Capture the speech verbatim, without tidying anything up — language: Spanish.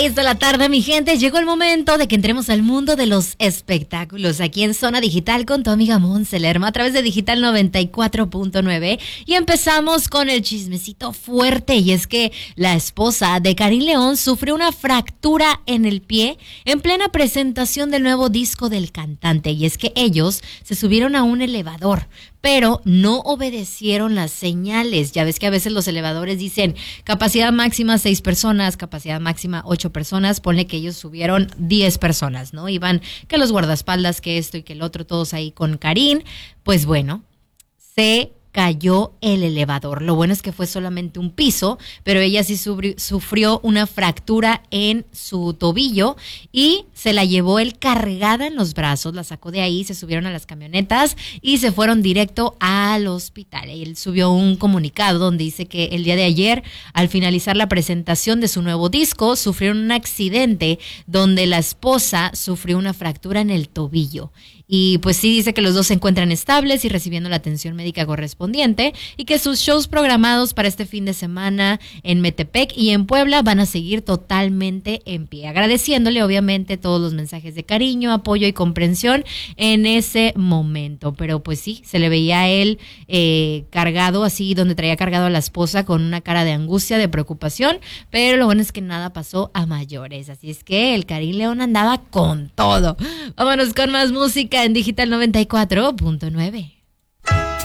seis de la tarde, mi gente, llegó el momento de que entremos al mundo de los espectáculos aquí en Zona Digital con tu amiga Monse Lerma a través de Digital noventa y cuatro punto nueve y empezamos con el chismecito fuerte y es que la esposa de Karim León sufrió una fractura en el pie en plena presentación del nuevo disco del cantante y es que ellos se subieron a un elevador pero no obedecieron las señales. Ya ves que a veces los elevadores dicen capacidad máxima seis personas, capacidad máxima ocho personas, ponle que ellos subieron diez personas, ¿no? Iban que los guardaespaldas, que esto y que el otro, todos ahí con Karim. Pues bueno, se cayó el elevador. Lo bueno es que fue solamente un piso, pero ella sí sufrió una fractura en su tobillo y se la llevó él cargada en los brazos, la sacó de ahí, se subieron a las camionetas y se fueron directo al hospital. Él subió un comunicado donde dice que el día de ayer, al finalizar la presentación de su nuevo disco, sufrieron un accidente donde la esposa sufrió una fractura en el tobillo. Y pues sí dice que los dos se encuentran estables y recibiendo la atención médica correspondiente y que sus shows programados para este fin de semana en Metepec y en Puebla van a seguir totalmente en pie. Agradeciéndole obviamente todos los mensajes de cariño, apoyo y comprensión en ese momento. Pero pues sí, se le veía a él eh, cargado así, donde traía cargado a la esposa con una cara de angustia, de preocupación, pero lo bueno es que nada pasó a mayores. Así es que el Karim León andaba con todo. Vámonos con más música en Digital noventa y cuatro punto nueve.